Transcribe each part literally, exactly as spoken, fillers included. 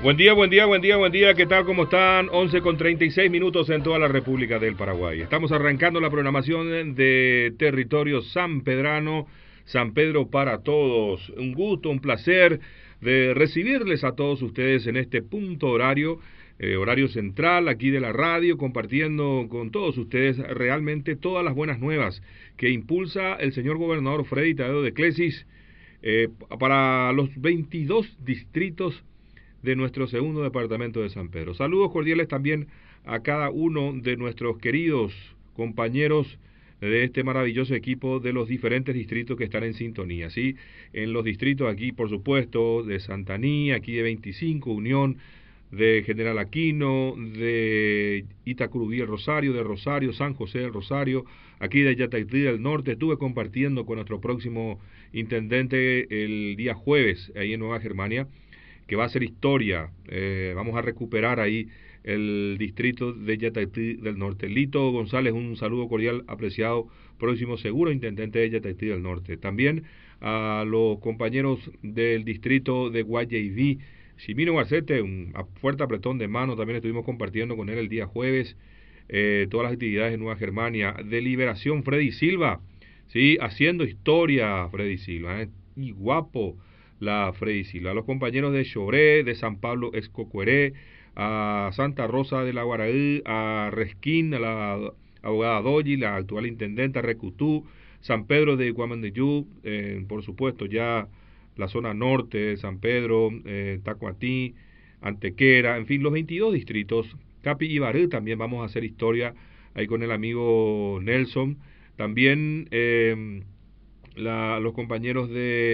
Buen día, buen día, buen día, buen día. ¿Qué tal? ¿Cómo están? once con treinta y seis minutos en toda la República del Paraguay. Estamos arrancando la programación de Territorio Sanpedrano, San Pedro para todos. Un gusto, un placer de recibirles a todos ustedes en este punto horario, eh, horario central aquí de la radio, compartiendo con todos ustedes realmente todas las buenas nuevas que impulsa el señor gobernador Freddy Tadeo de Clesis eh, para los veintidós distritos de nuestro segundo departamento de San Pedro. Saludos cordiales también a cada uno de nuestros queridos compañeros de este maravilloso equipo de los diferentes distritos que están en sintonía, ¿sí? En los distritos aquí, por supuesto, de Santaní, aquí de veinticinco, Unión, de General Aquino, de Itacurubí el Rosario, de Rosario, San José del Rosario, aquí de Yataití del Norte. Estuve compartiendo con nuestro próximo intendente el día jueves, ahí en Nueva Germania, que va a ser historia. Eh, vamos a recuperar ahí el distrito de Yataití del Norte. Lito González, un saludo cordial, apreciado, próximo seguro intendente de Yataití del Norte. También a los compañeros del distrito de Guayaibí, Ximino Garcete, un fuerte apretón de mano, también estuvimos compartiendo con él el día jueves, eh, todas las actividades en Nueva Germania. De Liberación, Freddy Silva, sí, haciendo historia, Freddy Silva, eh, y guapo la Freddy Silva. A los compañeros de Choré, de San Pablo Escocueré, a Santa Rosa de la Guaraí, a Resquín, a la abogada Doyi, la actual intendenta Recutú, San Pedro de Guamandeyú, eh, por supuesto ya la zona norte, San Pedro, eh, Tacuatí, Antequera, en fin, los veintidós distritos. Capi y Barú también vamos a hacer historia ahí con el amigo Nelson. También eh, la, los compañeros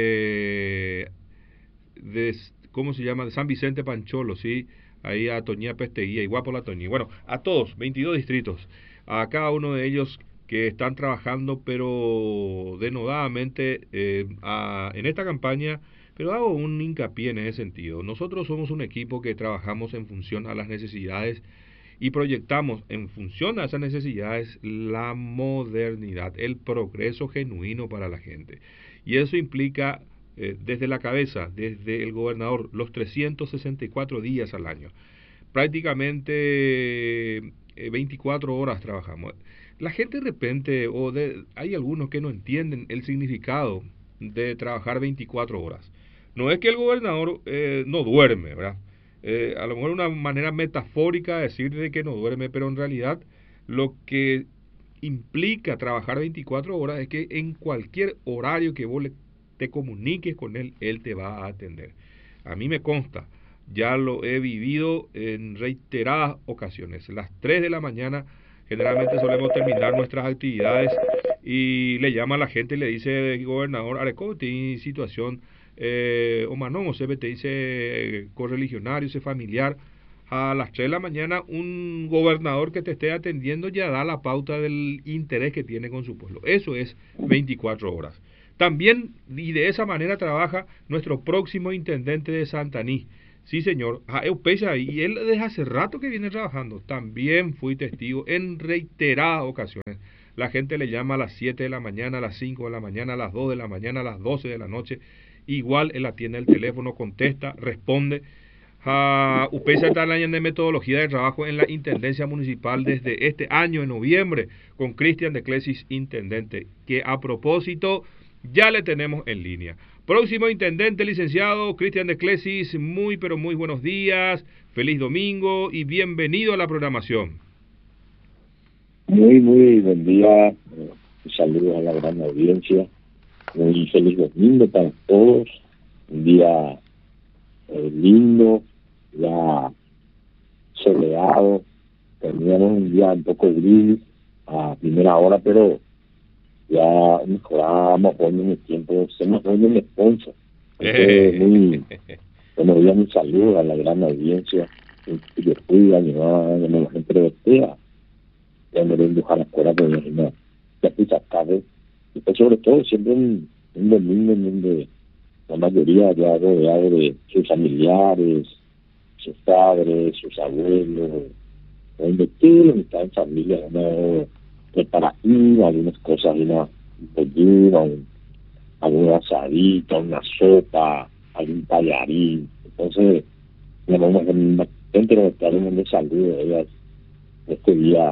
de, de, ¿cómo se llama? De San Vicente Pancholo, ¿sí? Ahí a Toñía Pesteguía, y guapo la Toñía. Bueno, a todos, veintidós distritos, a cada uno de ellos que están trabajando, pero denodadamente eh, a, en esta campaña, pero hago un hincapié en ese sentido. Nosotros somos un equipo que trabajamos en función a las necesidades y proyectamos en función a esas necesidades la modernidad, el progreso genuino para la gente. Y eso implica eh, desde la cabeza, desde el gobernador, los trescientos sesenta y cuatro días al año. Prácticamente eh, veinticuatro horas trabajamos. La gente de repente, o de, hay algunos que no entienden el significado de trabajar veinticuatro horas. No es que el gobernador eh, no duerme, ¿verdad? Eh, a lo mejor una manera metafórica de decir de que no duerme, pero en realidad lo que implica trabajar veinticuatro horas es que en cualquier horario que vos le, te comuniques con él, él te va a atender. A mí me consta, ya lo he vivido en reiteradas ocasiones. Las tres de la mañana generalmente solemos terminar nuestras actividades y le llama a la gente y le dice, gobernador, Areco, tiene situación, eh, o Manón, o se te dice eh, correligionario, ese familiar. A las tres de la mañana un gobernador que te esté atendiendo ya da la pauta del interés que tiene con su pueblo. Eso es veinticuatro horas. También, y de esa manera trabaja nuestro próximo intendente de Santaní. Sí, señor, y él desde hace rato que viene trabajando. También fui testigo en reiteradas ocasiones. La gente le llama a las siete de la mañana, a las cinco de la mañana, a las dos de la mañana, a las doce de la noche. Igual él atiende el teléfono, contesta, responde. Uh, U P E S A está en el año de metodología de trabajo en la Intendencia Municipal desde este año, en noviembre, con Cristian de Clesis, intendente, que a propósito ya le tenemos en línea. Próximo intendente, licenciado Cristian de Clesis, muy pero muy buenos días, feliz domingo y bienvenido a la programación. Muy, muy buen día, un saludo a la gran audiencia, muy feliz domingo para todos, un día eh, lindo, ya soleado, teníamos un día un poco gris a primera hora, pero ya mejoramos poniendo en el tiempo, se nos pone el sponsor. Entonces, muy buenos días, un saludo a la gran audiencia que yo fui a llevar a la gente de Tea, ya me voy a dejar afuera de la ya pisa tarde, y pues sobre todo siempre un, un domingo en donde la mayoría ya rodeado de sus familiares, sus padres, sus abuelos, donde todo lo que está en familia, una preparativa, algunas cosas, una un pollito, un, alguna asadita, una sopa, algún tallarín. Entonces, le vamos a entregarle un saludo a ellas este día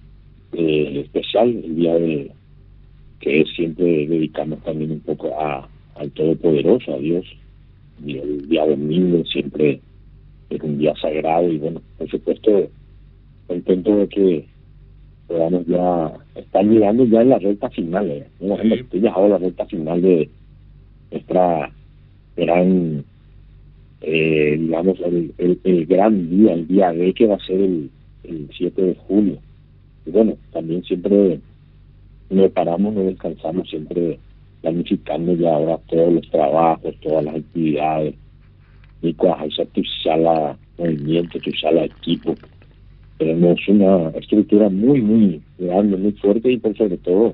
eh, especial, el día de que siempre dedicamos también un poco a al Todopoderoso, a Dios, y el día domingo siempre es un día sagrado y bueno, por supuesto, contento de que podamos ya estar llegando ya en la recta final, eh. Hemos sí. llegado a la recta final de nuestra gran, eh, digamos, el, el, el gran día, el día D, que va a ser el, el siete de julio. Y bueno, también siempre no paramos, no descansamos, siempre planificando ya ahora todos los trabajos, todas las actividades, y cuando hay tu sala movimiento, tu sala equipo. Tenemos una estructura muy, muy grande, muy fuerte y por sobre todo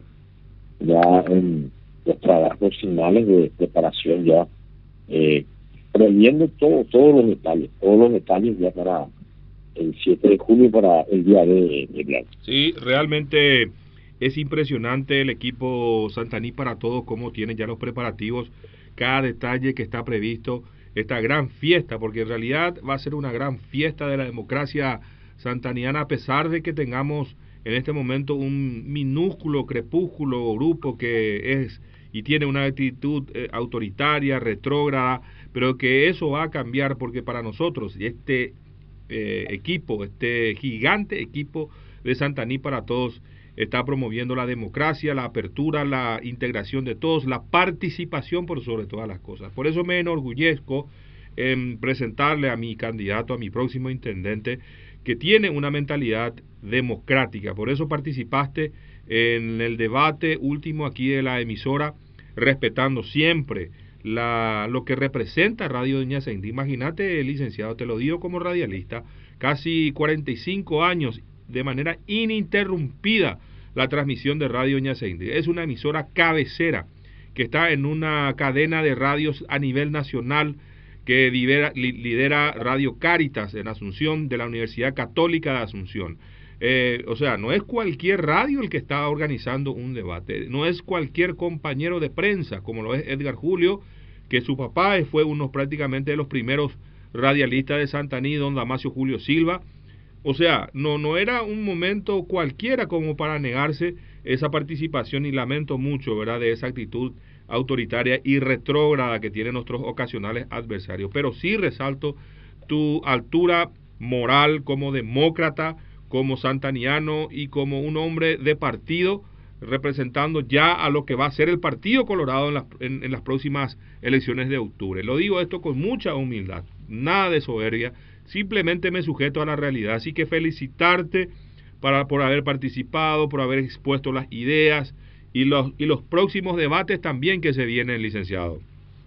ya en los trabajos finales de preparación ya eh, previendo todo, todos los detalles, todos los detalles ya para el siete de julio, para el día de, de Blanco. Sí, realmente es impresionante el equipo Santaní para Todos, cómo tiene ya los preparativos, cada detalle que está previsto, esta gran fiesta, porque en realidad va a ser una gran fiesta de la democracia santaniana, a pesar de que tengamos en este momento un minúsculo crepúsculo grupo que es y tiene una actitud eh, autoritaria, retrógrada, pero que eso va a cambiar, porque para nosotros este eh, equipo, este gigante equipo de Santaní para Todos está promoviendo la democracia, la apertura, la integración de todos, la participación por sobre todas las cosas. Por eso me enorgullezco en presentarle a mi candidato, a mi próximo intendente, que tiene una mentalidad democrática. Por eso participaste en el debate último aquí de la emisora, respetando siempre la, lo que representa Radio Doña Zaindí. Imagínate, licenciado, te lo digo como radialista, casi cuarenta y cinco años de manera ininterrumpida la transmisión de Radio Doña Zaindí. Es una emisora cabecera que está en una cadena de radios a nivel nacional que lidera, lidera Radio Cáritas en Asunción, de la Universidad Católica de Asunción. Eh, o sea, no es cualquier radio el que está organizando un debate, no es cualquier compañero de prensa, como lo es Edgar Julio, que su papá fue uno prácticamente de los primeros radialistas de Santaní, don Damasio Julio Silva. O sea, no, no era un momento cualquiera como para negarse esa participación, y lamento mucho, ¿verdad?, de esa actitud autoritaria y retrógrada que tienen nuestros ocasionales adversarios. Pero sí resalto tu altura moral como demócrata, como santaniano y como un hombre de partido, representando ya a lo que va a ser el Partido Colorado en las, en, en las próximas elecciones de octubre. Lo digo esto con mucha humildad, nada de soberbia, simplemente me sujeto a la realidad. Así que felicitarte para, por haber participado, por haber expuesto las ideas y los, y los próximos debates también que se vienen, licenciado.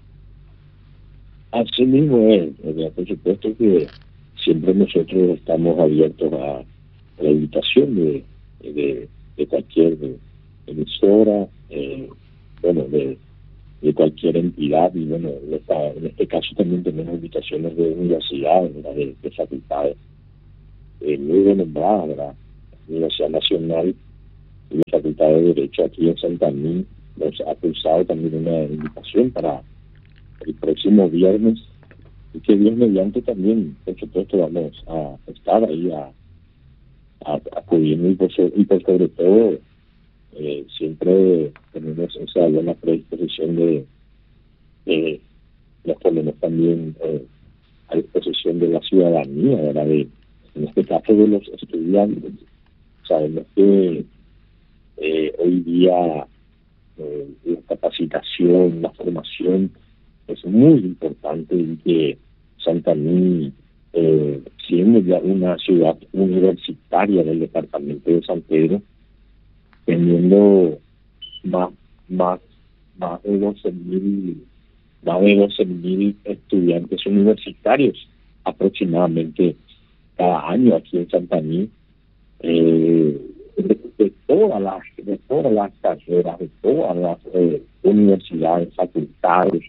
Así mismo es, por supuesto que siempre nosotros estamos abiertos a, a la invitación de, de, de cualquier de, emisora, eh, bueno, de, de cualquier entidad, y bueno, en, esta, en este caso también tenemos invitaciones de universidades, de, de facultades, eh, muy renombradas, ¿verdad? Universidad Nacional y la Facultad de Derecho aquí en Santaní nos ha pulsado también una invitación para el próximo viernes, y que Dios mediante también, por supuesto, vamos a estar ahí a, a, acudiendo y por, y por sobre todo eh, siempre tenemos esa buena predisposición de, de nos ponemos también eh, a disposición de la ciudadanía, ¿verdad? De, en este caso de los estudiantes. Sabemos que eh, hoy día eh, la capacitación, la formación es muy importante, y que Santaní, eh, siendo ya una ciudad universitaria del departamento de San Pedro, teniendo más más más de doce mil más de doce mil estudiantes universitarios aproximadamente cada año aquí en Santaní, eh, de, de todas las de todas las carreras, de todas las eh, universidades, facultades,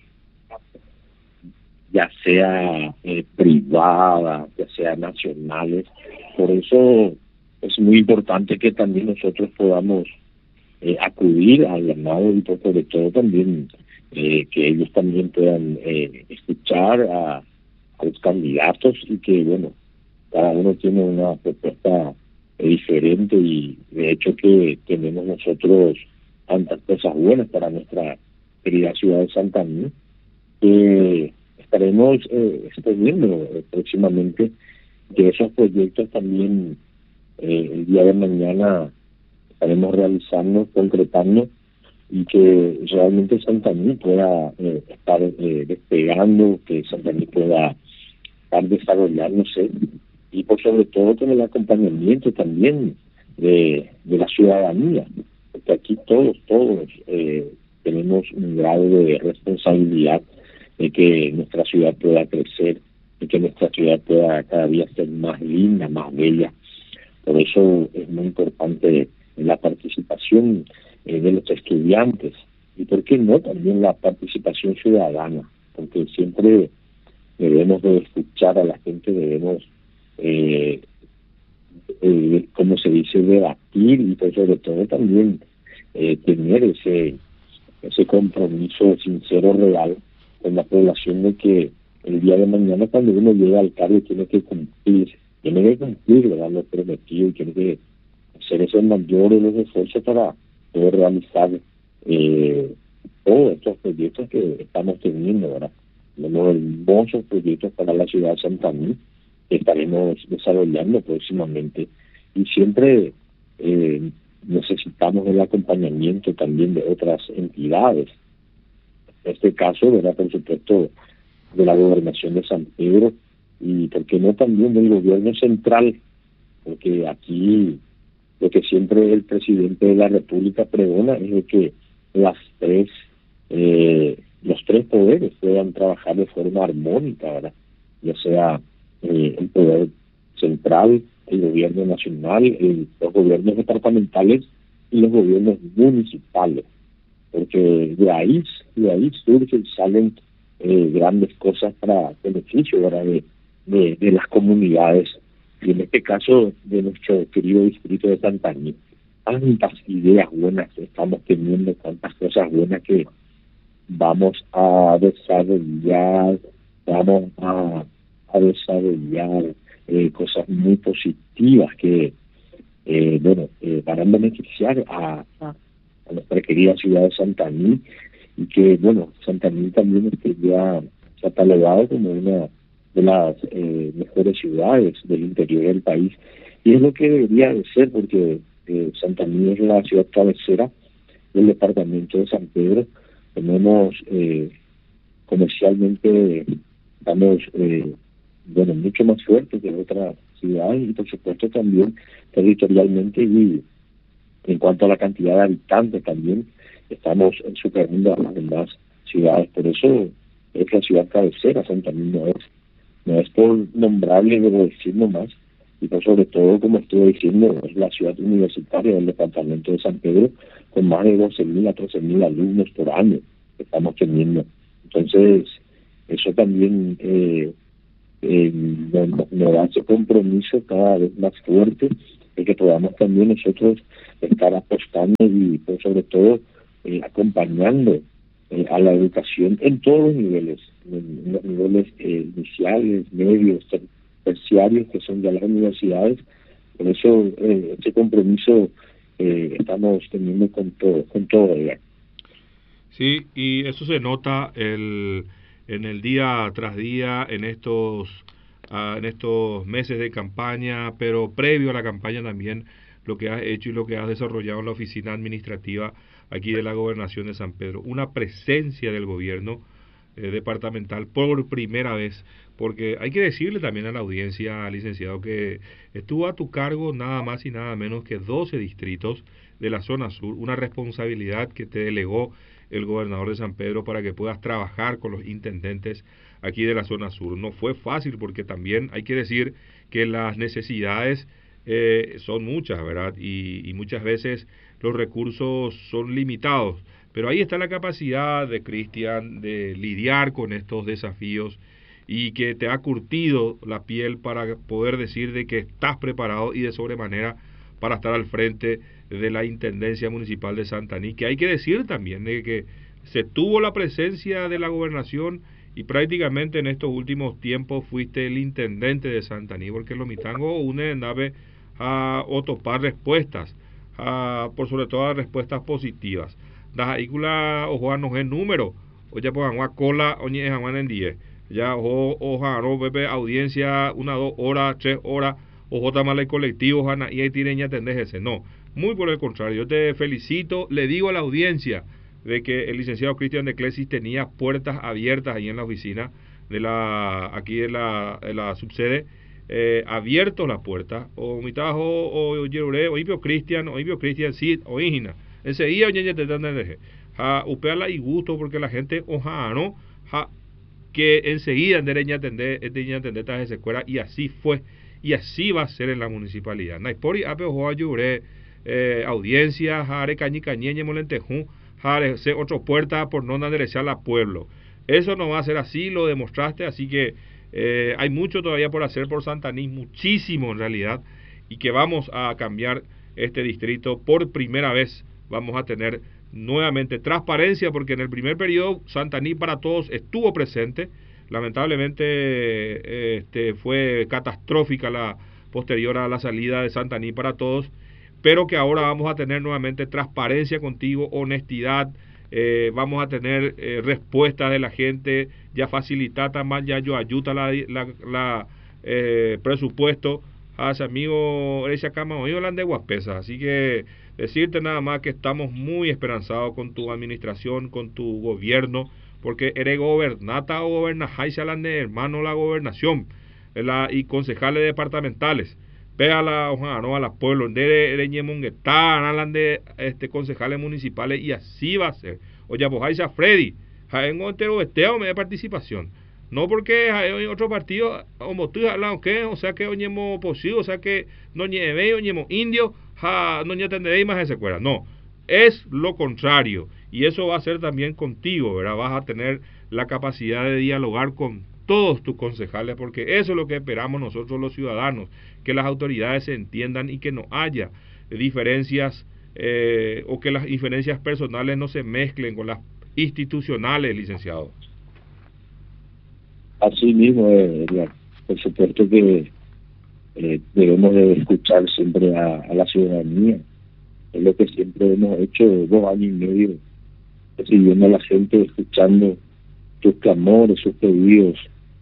ya sea eh, privadas, ya sea nacionales. Por eso es muy importante que también nosotros podamos eh, acudir al llamado, y por sobre todo también eh, que ellos también puedan eh, escuchar a, a los candidatos y que, bueno, cada uno tiene una propuesta eh, diferente y de hecho que tenemos nosotros tantas cosas buenas para nuestra querida ciudad de Santander, que estaremos eh, exponiendo eh, próximamente de esos proyectos también eh, el día de mañana estaremos realizando, concretando y que realmente Santander pueda eh, estar eh, despegando, que Santander pueda estar desarrollándose y por sobre todo con el acompañamiento también de, de la ciudadanía, porque aquí todos, todos eh, tenemos un grado de responsabilidad de que nuestra ciudad pueda crecer, de que nuestra ciudad pueda cada día ser más linda, más bella. Por eso es muy importante la participación eh, de los estudiantes y, ¿por qué no?, también la participación ciudadana, porque siempre debemos de escuchar a la gente, debemos, eh, eh, como se dice, debatir y pues sobre todo también eh, tener ese ese compromiso sincero, real con la población de que el día de mañana cuando uno llega al cargo tiene que cumplir, tiene que cumplir, ¿verdad?, lo prometido y tiene que hacer esos mayores los esfuerzos para poder realizar eh, todos estos proyectos que estamos teniendo, ¿verdad? Tenemos hermosos proyectos para la ciudad de Santander que estaremos desarrollando próximamente y siempre eh, necesitamos el acompañamiento también de otras entidades. En este caso, ¿verdad?, por supuesto, de la Gobernación de San Pedro y, ¿por qué no?, también del gobierno central, porque aquí lo que siempre el presidente de la República pregona es de que las tres, eh, los tres poderes puedan trabajar de forma armónica, ¿verdad?, ya sea eh, el poder central, el gobierno nacional, el, los gobiernos departamentales y los gobiernos municipales, porque de ahí, de ahí surgen, salen eh, grandes cosas para beneficio, ¿verdad?, de, de, de las comunidades, y en este caso de nuestro querido distrito de Santander. Tantas ideas buenas que estamos teniendo, tantas cosas buenas que vamos a desarrollar, vamos a, a desarrollar eh, cosas muy positivas que, eh, bueno, eh, van a beneficiar a, a, a nuestra querida ciudad de Santander y que, bueno, Santander también este, ya se ha catalogado como una de las eh, mejores ciudades del interior del país y es lo que debería de ser porque eh, Santander es la ciudad cabecera del departamento de San Pedro. Tenemos eh, comercialmente estamos eh, bueno mucho más fuertes que otras ciudades y por supuesto también territorialmente y en cuanto a la cantidad de habitantes también estamos superando a las demás ciudades. Por eso es la ciudad cabecera. Santander no es no es por nombrarle, debo decir nomás, y por sobre todo, como estuve diciendo, es la ciudad universitaria del departamento de San Pedro, con más de doce mil a trece mil alumnos por año que estamos teniendo. Entonces, eso también eh, eh, nos, nos da ese compromiso cada vez más fuerte de que podamos también nosotros estar apostando y, por sobre todo, eh, acompañando eh, a la educación en todos los niveles, en, en los niveles eh, iniciales, medios, ter terciarios, que son ya las universidades. Por eso, eh, ese compromiso eh, estamos teniendo con todo, con todo ella. Sí, y eso se nota el, en el día tras día, en estos, uh, en estos meses de campaña, pero previo a la campaña también, lo que has hecho y lo que has desarrollado en la oficina administrativa aquí de la Gobernación de San Pedro. Una presencia del gobierno eh, departamental por primera vez, porque hay que decirle también a la audiencia, licenciado, que estuvo a tu cargo nada más y nada menos que doce distritos de la zona sur, una responsabilidad que te delegó el gobernador de San Pedro para que puedas trabajar con los intendentes aquí de la zona sur. No fue fácil porque también hay que decir que las necesidades eh, son muchas, ¿verdad? Y, y muchas veces los recursos son limitados. Pero ahí está la capacidad de Cristian de lidiar con estos desafíos y que te ha curtido la piel para poder decir de que estás preparado y de sobremanera para estar al frente de la Intendencia Municipal de Santander, que hay que decir también de que se tuvo la presencia de la gobernación y prácticamente en estos últimos tiempos fuiste el intendente de Santaní, porque lo mitango une nave a otopar respuestas, a, por sobre todo a respuestas positivas. Das ícula ojo no es número, o ya pues a cola oñe jamán en diez, ya ojo oja no bebe audiencia una dos horas, tres horas, ojo tamale colectivo, jana y ahí tireña tendés ese, no, muy por el contrario, yo te felicito, le digo a la audiencia de que el licenciado Cristian de Clesis tenía puertas abiertas ahí en la oficina de la, aquí en la, en la subsede, eh, abiertos las puertas, o mitad o o yerure, o impio Cristian, o impio Cristian, sí, o Ingina, enseguida oye te dan de ja, upeala y gusto porque la gente, oja, no, ja, que enseguida en derecha atender, derecha atender esta escuela, y así fue, y así va a ser en la municipalidad. Naipori ape ojo ayure, eh, audiencia, jare cañi cañeñe molentejún, jare se otra puerta por no enderezar al pueblo. Eso no va a ser así, lo demostraste, así que eh, hay mucho todavía por hacer por Santaní, muchísimo en realidad, y que vamos a cambiar este distrito por primera vez. Vamos a tener nuevamente transparencia, porque en el primer periodo Santaní para Todos estuvo presente, lamentablemente eh, este, fue catastrófica la posterior a la salida de Santaní para Todos, pero que ahora vamos a tener nuevamente transparencia contigo, honestidad, eh, vamos a tener eh, respuestas de la gente, ya facilita también, ya yo ayuda la, la, la eh, presupuesto a ese amigo esa cama hoy de Guaspesa, así que decirte nada más que estamos muy esperanzados con tu administración, con tu gobierno, porque eres gobernata o gobernajáis a la hermano la gobernación la, y concejales departamentales. Vea la hoja, no a la pueblo, de Reñemonguetán, hablan de este concejales municipales, y así va a ser. Oye, pues ahí a Freddy, en entero esteo me de participación. No porque hay otro partido, como tú hablas, o sea que oñemos posible, o sea que no ñeve, oñemos indio, ja, no ñetenderéis más esa escuela. No, es lo contrario, y eso va a ser también contigo, ¿verdad? Vas a tener la capacidad de dialogar con todos tus concejales, porque eso es lo que esperamos nosotros los ciudadanos, que las autoridades se entiendan y que no haya diferencias eh, o que las diferencias personales no se mezclen con las institucionales, licenciado. Así mismo, eh, por supuesto que eh, debemos de escuchar siempre a, a la ciudadanía, es lo que siempre hemos hecho dos años y medio, recibiendo a la gente, escuchando sus clamores, sus pedidos,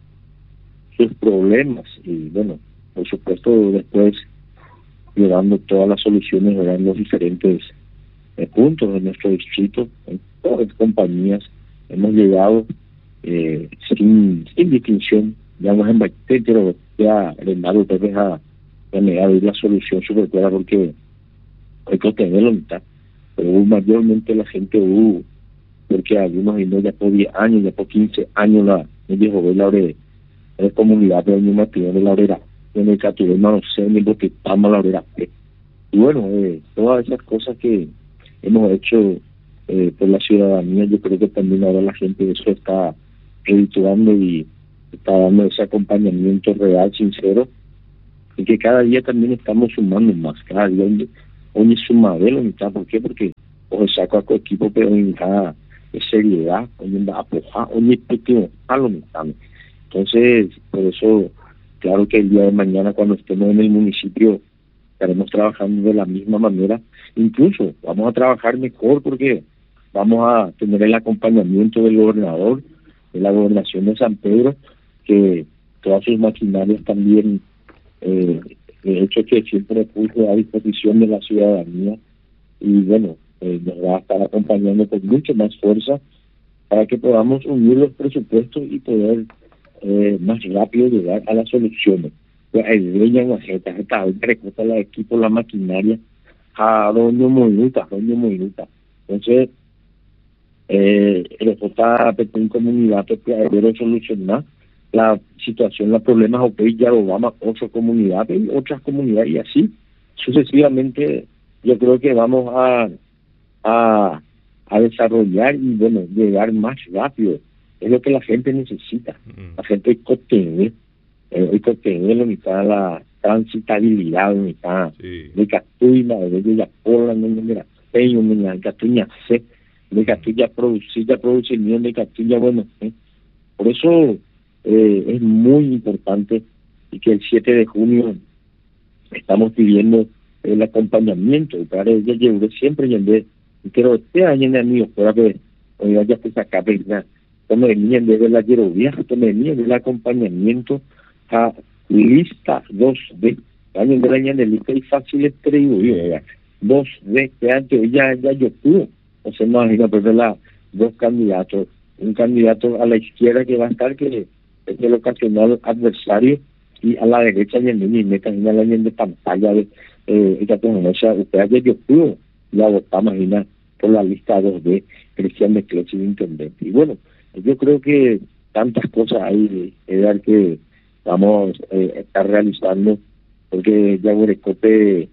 sus problemas, y bueno, por supuesto después llevando todas las soluciones en los diferentes eh, puntos de nuestro distrito, en todas las compañías hemos llegado eh, sin, sin distinción, ya nos embarqué, pero ya Renaldo Pérez a, a negar la solución súper clara, porque hay que tenerlo mitad, pero mayormente la gente hubo, porque algunos y no ya por diez años, ya por quince años la me dijo ver la hora de comunidad de mi Martín de la Obrera, en el Caturé, no sé, en el Boquetama, la Obrera. Y bueno, eh, todas esas cosas que hemos hecho eh, por la ciudadanía, yo creo que también ahora la gente eso está redituando y está dando ese acompañamiento real, sincero, y que cada día también estamos sumando más, cada día hoy es sumadero, ¿por qué? Porque o saco a tu equipo, pero en cada seriedad, hoy en la apoja, hoy es pequeño, a lo mismo. Entonces, por eso, claro que el día de mañana cuando estemos en el municipio estaremos trabajando de la misma manera, incluso vamos a trabajar mejor porque vamos a tener el acompañamiento del gobernador, de la gobernación de San Pedro, que todas sus maquinarias también, eh, de hecho que siempre puso a disposición de la ciudadanía, y bueno, eh, nos va a estar acompañando con mucha más fuerza para que podamos unir los presupuestos y poder eh, más rápido llegar a las soluciones. Pues hay dueña en la jeta, jeta, recota la equipo, la maquinaria, a doño minuta, doño minuta. Entonces, eh, el J P T en comunidad que debe solucionar la situación, los problemas, ok, ya lo vamos a otras comunidades y otras comunidades, y así sucesivamente yo creo que vamos a a, a desarrollar y bueno, llegar más rápido. Es lo que la gente necesita. Uh-huh. La gente hay que tener, eh, hay que tener lo mitad la transitabilidad, lo mitad de Catuina, de la Pola, de la Peño, de Catuña C, de Catuña producir, de producimiento, de Catuña, bueno, eh, Por eso eh, es muy importante y que el siete de junio estamos pidiendo el acompañamiento para ella llevo siempre yendo pero este año de amigos para que hoy vaya pues acá verdad como venían desde la yerovía como venían el acompañamiento a lista dos de año del año de lista y fácil distribuir dos de que antes ya ya yo pude o sea no imagina pues la dos candidatos un candidato a la izquierda que va a estar que es el ocasional adversario y a la derecha y en línea y meta en la línea de pantalla de eh, esta comunidad usted ayer yo pude la votamos imagina por la lista dos de Cristian de Clechi de intendente y bueno yo creo que tantas cosas hay eh, que vamos eh, a estar realizando porque ya Guarecope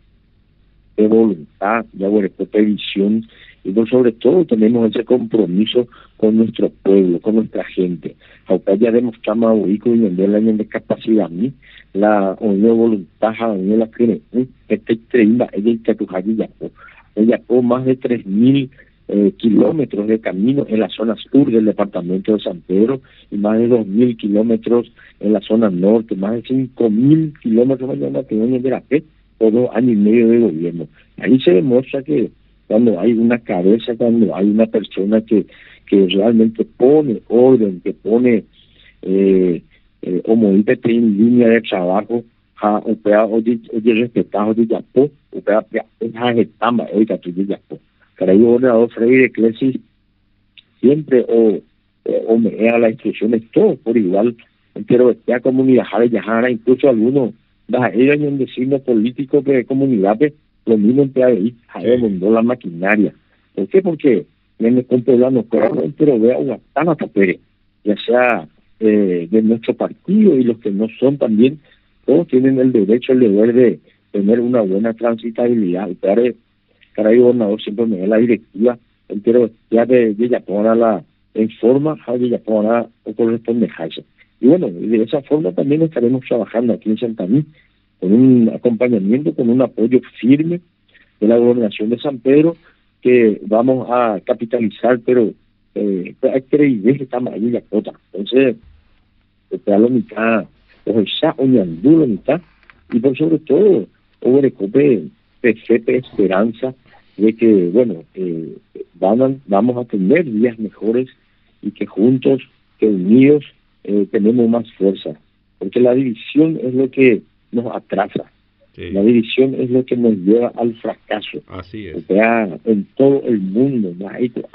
de voluntad ya Guarecope de visión y por sobre todo tenemos ese compromiso con nuestro pueblo, con nuestra gente. Aunque ya demostramos a Uico y en el año de capacidad, la unión voluntad, la unión la que este treinta, ella y Catujayi Yapo. Ella por más de tres mil eh, kilómetros de camino en la zona sur del departamento de San Pedro y más de dos mil kilómetros en la zona norte, más de cinco mil kilómetros mañana que vienen de la P, por dos años y medio de gobierno. Ahí se demuestra que cuando hay una cabeza, cuando hay una persona que, que realmente pone orden, que pone, eh, eh, como dice, en línea de trabajo, a operar oye respetado de Yapó, operar a Getamba, oiga, tú de Yapó. Para ello, gobernador Freire Clesis siempre o, o me da las instrucciones, todo por igual, pero ya comunidad, Yajara, incluso algunos, ellos en destino político de comunidad, lo mismo en P A D I, Javier Mondó la maquinaria. ¿Por qué? Porque en el compoblano, pero vea Guatana Pérez, ya sea eh, de nuestro partido y los que no son también, todos tienen el derecho, el deber de tener una buena transitabilidad. El P A D I, caray, gobernador siempre me da la directiva, pero ya de, de Yapona la en forma, de Yapona o corresponde a eso. Y bueno, de esa forma también estaremos trabajando aquí en Santa Mí, con un acompañamiento, con un apoyo firme de la gobernación de San Pedro, que vamos a capitalizar, pero eh, hay que ver que estamos ahí en la cota. Entonces, está la mitad, o ya, o ñandú la mitad, y por sobre todo, Oberecope, P C P, esperanza de que, bueno, eh, van a, vamos a tener días mejores y que juntos, que unidos, eh, tenemos más fuerza. Porque la división es lo que nos atrasa. Sí. La división es lo que nos lleva al fracaso. Así es. O sea, en todo el mundo, ¿no?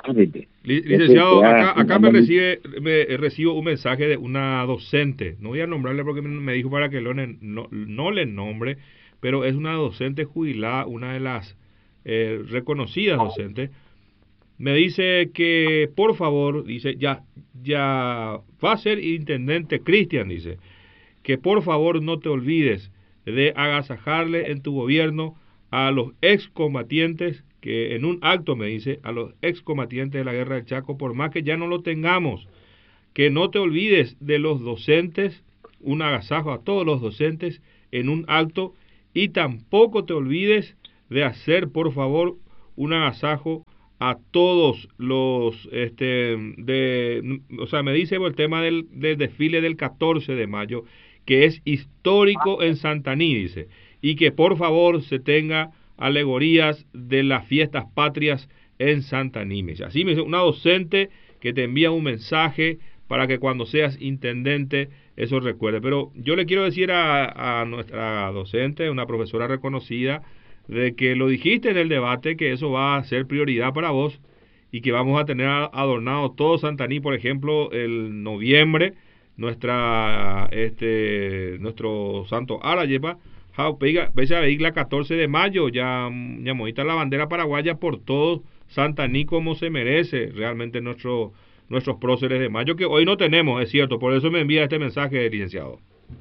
Licenciado, acá, acá me recibe me recibo un mensaje de una docente. No voy a nombrarle porque me dijo para que lo ne, no, no le nombre, pero es una docente jubilada, una de las eh, reconocidas docentes. Me dice que, por favor, dice, ya, ya va a ser intendente Cristian, dice, que por favor no te olvides de agasajarle en tu gobierno a los excombatientes, que en un acto me dice, a los excombatientes de la guerra del Chaco, por más que ya no lo tengamos, que no te olvides de los docentes, un agasajo a todos los docentes en un acto, y tampoco te olvides de hacer, por favor, un agasajo a todos los, este, de, o sea, me dice el tema del, del desfile del catorce de mayo, que es histórico en Santaní, dice, y que por favor se tenga alegorías de las fiestas patrias en Santaní. Así me dice una docente que te envía un mensaje para que cuando seas intendente eso recuerde. Pero yo le quiero decir a, a nuestra docente, una profesora reconocida, de que lo dijiste en el debate, que eso va a ser prioridad para vos y que vamos a tener adornado todo Santaní, por ejemplo, el noviembre, nuestra este nuestro santo Ara lleva pese a la catorce de mayo ya ya movita la bandera paraguaya por todo Santaní como se merece realmente nuestro nuestros próceres de mayo, que hoy no tenemos, es cierto, por eso me envía este mensaje, licenciado.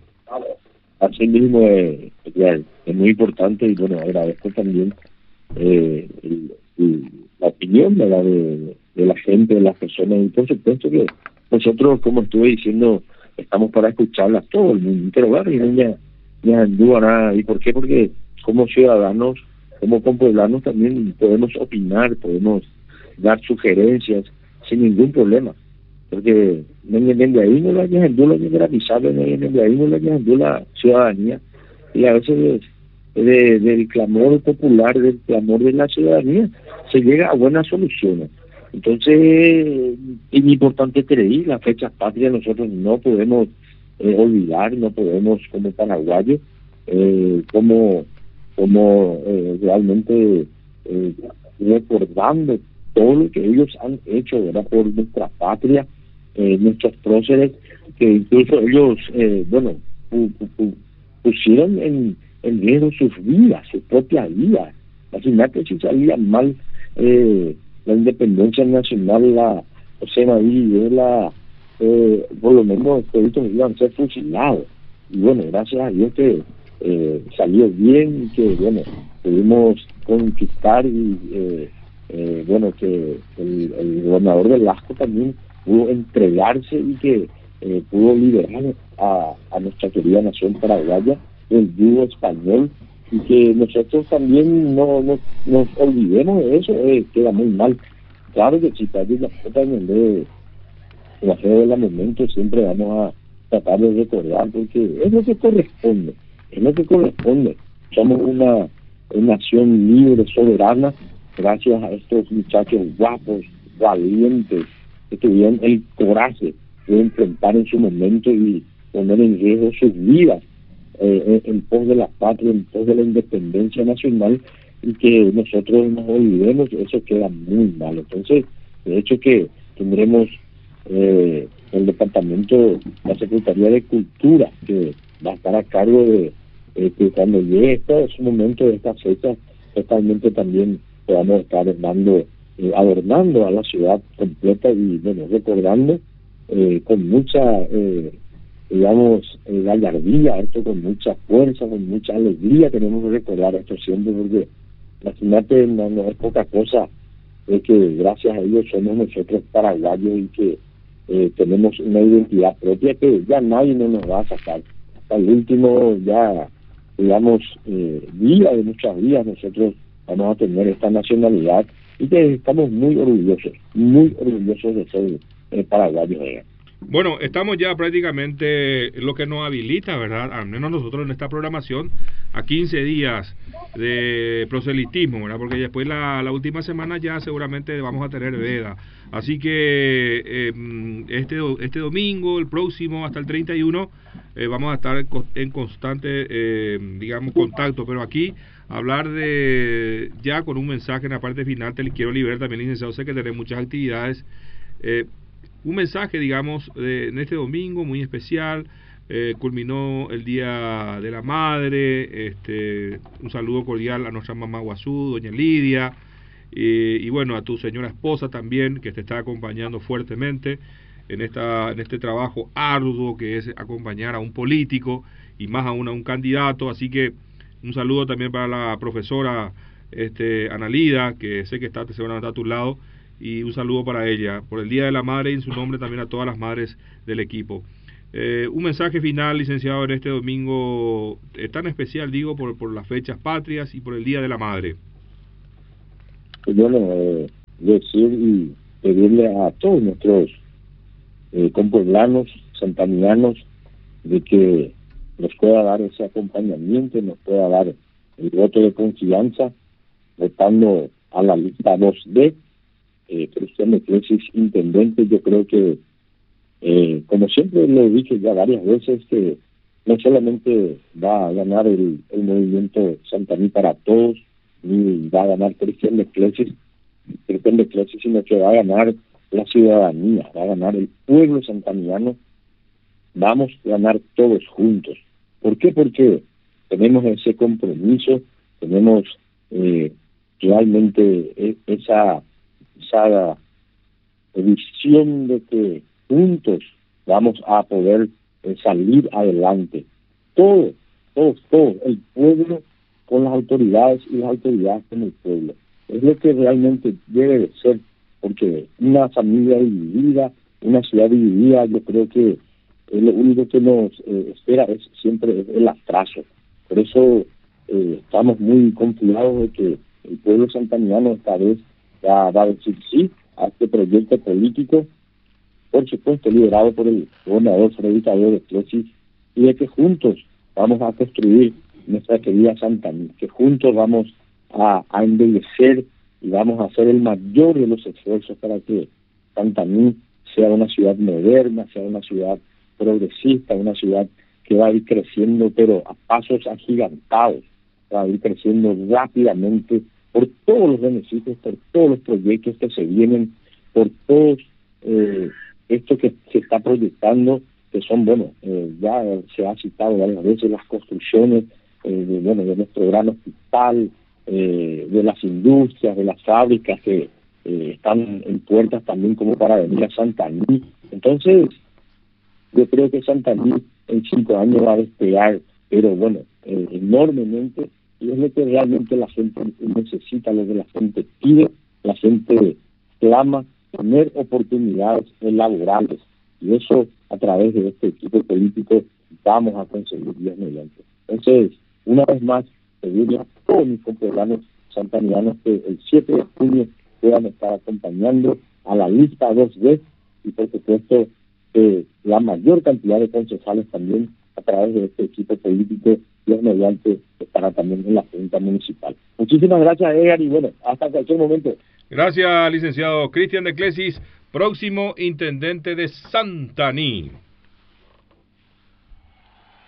Así mismo eh, es muy importante y bueno, agradezco también eh, el, el, la opinión de la, de, de la gente, de las personas, y por supuesto que nosotros, como estuve diciendo, estamos para escucharla a todo el mundo, pero bueno, y ya, ya duda nada. ¿Y por qué? Porque como ciudadanos, como compueblanos también podemos opinar, podemos dar sugerencias sin ningún problema. porque desde ahí no la yajendula ni granizable, desde ahí no la yajendula ciudadanía, y a veces de, del clamor popular, del clamor de la ciudadanía, se llega a buenas soluciones. Entonces, es muy importante creer, las fechas patrias nosotros no podemos eh, olvidar, no podemos como paraguayos, eh, como, como eh, realmente eh, recordando todo lo que ellos han hecho, ¿verdad?, por nuestra patria, eh, nuestros próceres, que incluso ellos, eh, bueno, pu, pu, pu, pusieron en, en riesgo sus vidas, sus propias vidas. Imagínate si salía mal eh, la independencia nacional, la José María, la, eh, por lo menos estos iban a ser fusilados. Y bueno, gracias a Dios que eh, salió bien y que, bueno, pudimos conquistar y, eh, eh, bueno, que el, el gobernador de Lasco también pudo entregarse y que eh, pudo liberar a, a nuestra querida nación paraguaya del yugo español, y que nosotros también no, no nos olvidemos de eso, eh, queda muy mal. Claro que si tal vez la puta en el de la fe de la momento siempre vamos a tratar de recordar, porque es lo que corresponde, es lo que corresponde. Somos una, una nación libre, soberana, gracias a estos muchachos guapos, valientes, que tuvieron el coraje de enfrentar en su momento y poner en riesgo sus vidas eh, en pos de la patria, en pos de la independencia nacional, y que nosotros nos olvidemos, eso queda muy mal. Entonces, de hecho que tendremos eh, el departamento, la Secretaría de Cultura, que va a estar a cargo de eh, que cuando llegue este, su momento de estas fechas, totalmente también podamos estar dando, eh, adornando a la ciudad completa y, bueno, recordando eh, con mucha, eh, digamos, eh, gallardía, esto con mucha fuerza, con mucha alegría. Tenemos que recordar esto siempre, porque imagínate, no, no es poca cosa, es que gracias a ellos somos nosotros paraguayos y que eh, tenemos una identidad propia que ya nadie no nos va a sacar. Hasta el último, ya, digamos, eh, día de nuestras vidas, nosotros vamos a tener esta nacionalidad y que estamos muy orgullosos, muy orgullosos de ser eh, paraguayos. Eh. Bueno, estamos ya prácticamente, lo que nos habilita, ¿verdad?, al menos nosotros en esta programación, a quince días de proselitismo, ¿verdad?, porque después la, la última semana ya seguramente vamos a tener veda. Así que eh, este, este domingo, el próximo, hasta el treinta y uno, eh, vamos a estar en constante, eh, digamos, contacto, pero aquí hablar de, ya con un mensaje en la parte final, te quiero liberar también, licenciado, sé que tenés muchas actividades, eh, un mensaje, digamos, de, en este domingo muy especial. Eh, culminó el Día de la Madre, este, un saludo cordial a nuestra mamá Guazú, doña Lidia, eh, y bueno, a tu señora esposa también, que te está acompañando fuertemente en, esta, en este trabajo arduo que es acompañar a un político y más aún a un candidato. Así que un saludo también para la profesora este, Analida, que sé que está seguramente a tu lado, y un saludo para ella, por el Día de la Madre y en su nombre también a todas las madres del equipo. Eh, un mensaje final, licenciado, en este domingo eh, tan especial, digo, por, por las fechas patrias y por el Día de la Madre. Bueno, eh, decir y pedirle a todos nuestros eh, compueblanos, santanianos, de que nos pueda dar ese acompañamiento, nos pueda dar el voto de confianza, votando a la lista dos D, eh, Cristian Eclesis intendente. Yo creo que, eh, como siempre lo he dicho ya varias veces, que no solamente va a ganar el, el movimiento Santaní para todos, ni va a ganar Cristian Eclesis, Cristian Eclesis, sino que va a ganar la ciudadanía, va a ganar el pueblo santaniano. Vamos a ganar todos juntos. ¿Por qué? Porque tenemos ese compromiso, tenemos eh, realmente esa esa visión de que juntos vamos a poder eh, salir adelante. Todos, todos, todos, el pueblo con las autoridades y las autoridades con el pueblo. Es lo que realmente debe de ser, porque una familia dividida, una ciudad dividida, yo creo que eh, lo único que nos eh, espera es siempre el atraso. Por eso eh, estamos muy confiados de que el pueblo santaniano esta vez va, va a decir sí a este proyecto político por supuesto liderado por el gobernador Freddy de Clesis, y de que juntos vamos a construir nuestra querida Santaní, que juntos vamos a, a embellecer y vamos a hacer el mayor de los esfuerzos para que Santaní sea una ciudad moderna, sea una ciudad progresista, una ciudad que va a ir creciendo, pero a pasos agigantados, va a ir creciendo rápidamente por todos los beneficios, por todos los proyectos que se vienen, por todos eh, esto que se está proyectando, que son, bueno, eh, ya se ha citado varias veces las construcciones eh, de, bueno, de nuestro gran hospital, eh, de las industrias, de las fábricas que eh, están en puertas también como para venir a Santaní. Entonces, yo creo que Santaní en cinco años va a despegar, pero bueno, eh, enormemente, y es lo que realmente la gente necesita, lo que la gente pide, la gente clama, tener oportunidades laborales, y eso a través de este equipo político vamos a conseguir Dios mediante. Entonces, una vez más, pedirle a todos mis compañeros santanianos que el siete de junio puedan estar acompañando a la lista dos B, y por supuesto eh, la mayor cantidad de concejales también a través de este equipo político, Dios mediante, estará también en la Junta Municipal. Muchísimas gracias, Edgar, y bueno, hasta cualquier momento. Gracias, licenciado Cristian de Clesis, próximo intendente de Santaní.